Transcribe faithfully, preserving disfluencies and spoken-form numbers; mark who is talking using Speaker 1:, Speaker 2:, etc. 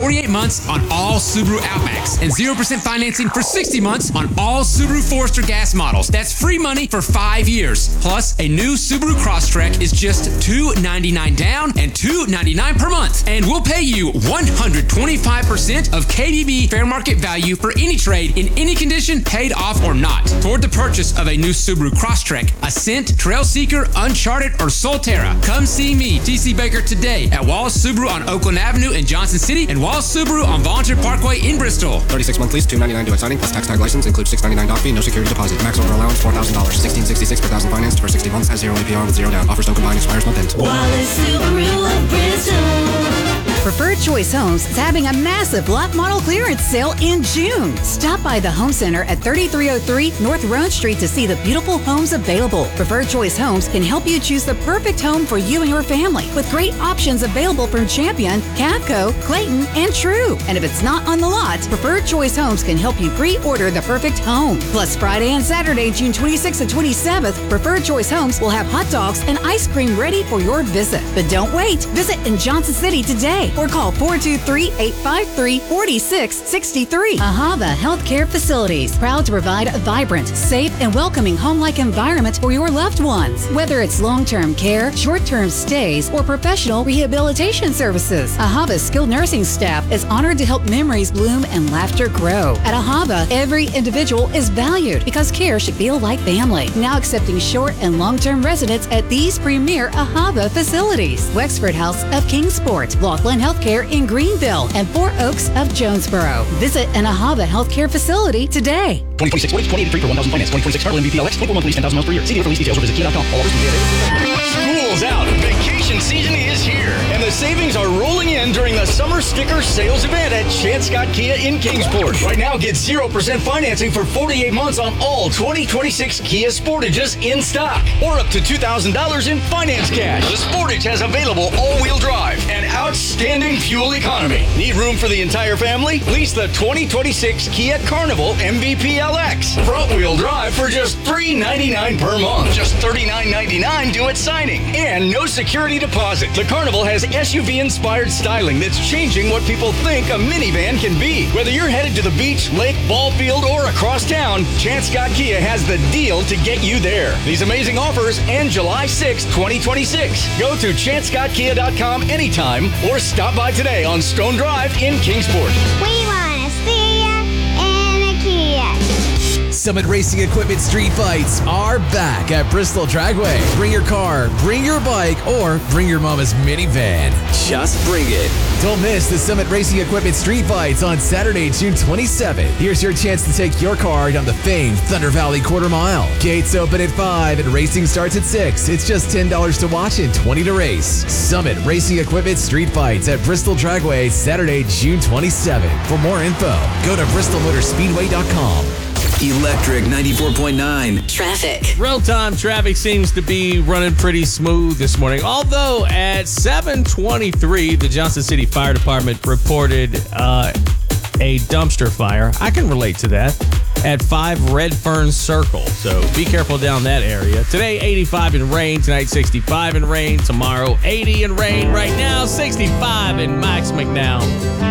Speaker 1: forty-eight months on all Subaru Outbacks and zero percent financing for sixty months on all Subaru Forester gas models. That's free money for five years. Plus, a new Subaru Crosstrek is just two hundred ninety-nine dollars down and two hundred ninety-nine dollars per month. And we'll pay you one hundred twenty-five percent of K D B fair market value for any trade in any condition, paid off or not. Toward the purchase of a new Subaru Crosstrek, Ascent, Trailseeker, Uncharted, or Solterra, come see me, T C Baker, today at Wallace Subaru on Oakland Avenue in Johnson City and Wallace Subaru on Volunteer Parkway in Bristol.
Speaker 2: thirty-six month lease, two hundred ninety-nine dollars due at signing, plus tax tag license, includes six hundred ninety-nine dollars fee, no security deposit. Max over allowance, four thousand dollars. sixteen sixty-six per thousand financed for sixty months, has zero A P R with zero down. Offers no combined, expires month end.
Speaker 3: Wallace Subaru of Bristol.
Speaker 4: Preferred Choice Homes is having a massive lot model clearance sale in June. Stop by the Home Center at thirty-three oh three North Roan Street to see the beautiful homes available. Preferred Choice Homes can help you choose the perfect home for you and your family with great options available from Champion, Cavco, Clayton, and True. And if it's not on the lot, Preferred Choice Homes can help you pre-order the perfect home. Plus, Friday and Saturday, June twenty-sixth and twenty-seventh, Preferred Choice Homes will have hot dogs and ice cream ready for your visit. But don't wait. Visit in Johnson City today or call four two three, eight five three, four six six three. Ahava Healthcare Facilities, proud to provide a vibrant, safe, and welcoming home-like environment for your loved ones. Whether it's long-term care, short-term stays, or professional rehabilitation services, Ahava's skilled nursing staff is honored to help memories bloom and laughter grow. At Ahava, every individual is valued because care should feel like family. Now accepting short and long-term residents at these premier Ahava facilities. Wexford House of Kingsport, Laughlin Healthcare in Greenville, and Four Oaks of Jonesboro. Visit an Ahava Healthcare facility today.
Speaker 5: twenty twenty-six Ford, twenty eighty-three for one thousand finance. twenty twenty-six Carnival M V P L X, twenty-four month lease, ten thousand miles per year. See dealer for lease details or visit Kia dot com. All offers from Kia.
Speaker 6: School's out. Vacation season is here. And the savings are rolling in during the summer sticker sales event at Chance Scott Kia in Kingsport. Right now, get zero percent financing for forty-eight months on all twenty twenty-six Kia Sportages in stock. Or up to two thousand dollars in finance cash. The Sportage has available all-wheel drive and outstanding fuel economy. Need room for the entire family? Lease the twenty twenty-six Kia Carnival M V P L X. Front-wheel drive for just three hundred ninety-nine dollars per month. Just thirty-nine ninety-nine due at signing. And no security deposit. The Carnival has S U V-inspired styling that's changing what people think a minivan can be. Whether you're headed to the beach, lake, ball field, or across town, Chance Scott Kia has the deal to get you there. These amazing offers end July sixth, twenty twenty-six. Go to chance scott kia dot com anytime or stop by today on Stone Drive in Kingsport.
Speaker 7: We want to see ya in a Kia.
Speaker 8: Summit Racing Equipment Street Fights are back at Bristol Dragway. Bring your car, bring your bike, or bring your mama's minivan. Just bring it. Don't miss the Summit Racing Equipment Street Fights on Saturday, June twenty-seventh. Here's your chance to take your car down the famed Thunder Valley Quarter Mile. Gates open at five and racing starts at six. It's just ten dollars to watch and twenty dollars to race. Summit Racing Equipment Street Fights at Bristol Dragway, Saturday, June twenty-seventh. For more info, go to bristol motor speedway dot com.
Speaker 9: Electric ninety-four point nine.
Speaker 10: Traffic. Real-time traffic seems to be running pretty smooth this morning. Although at seven twenty-three, the Johnson City Fire Department reported uh, a dumpster fire. I can relate to that. At five Redfern Circle. So be careful down that area. Today, eighty-five in rain. Tonight, sixty-five in rain. Tomorrow, eighty in rain. Right now, sixty-five in Max McNown.